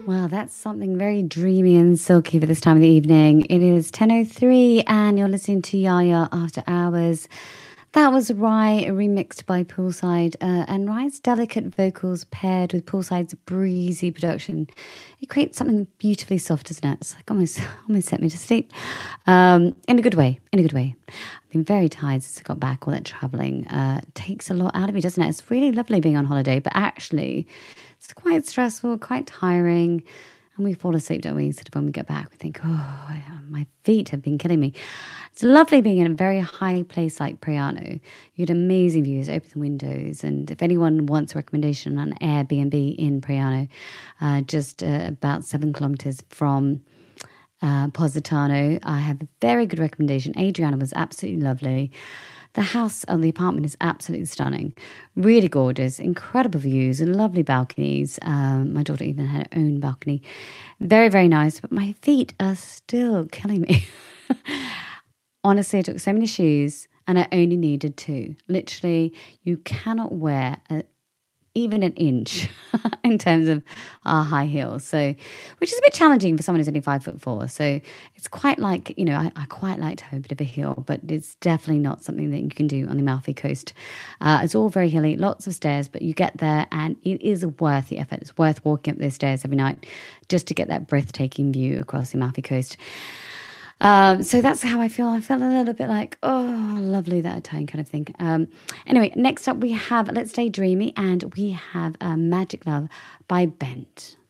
Well, that's something very dreamy and silky for this time of the evening. It is 10:03 and you're listening to Yaya After Hours. That was Rye, remixed by Poolside, and Rye's delicate vocals paired with Poolside's breezy production. It creates something beautifully soft, doesn't it? It's like almost set me to sleep. In a good way, in a good way. I've been very tired since I got back. All that traveling takes a lot out of me, doesn't it? It's really lovely being on holiday, but actually, it's quite stressful, quite tiring. And we fall asleep, don't we? Sort of when we get back, we think, oh, my feet have been killing me. It's lovely being in a very high place like Priano. You had amazing views, open windows. And if anyone wants a recommendation on Airbnb in Priano, just about 7 kilometers from Positano, I have a very good recommendation. Adriana was absolutely lovely. The house and the apartment is absolutely stunning, really gorgeous, incredible views and lovely balconies. My daughter even had her own balcony. Very, very nice, but my feet are still killing me. Honestly, I took so many shoes and I only needed two. Literally, you cannot wear even an inch in terms of our high heels. So, which is a bit challenging for someone who's only 5'4". So it's quite like, I quite like to have a bit of a heel, but it's definitely not something that you can do on the Amalfi Coast. It's all very hilly, lots of stairs, but you get there and it is worth the effort. It's worth walking up those stairs every night just to get that breathtaking view across the Amalfi Coast. So that's how I feel. I felt a little bit like, oh, lovely, that Italian kind of thing. Anyway, next up we have Let's Stay Dreamy and we have Magic Love by Bent.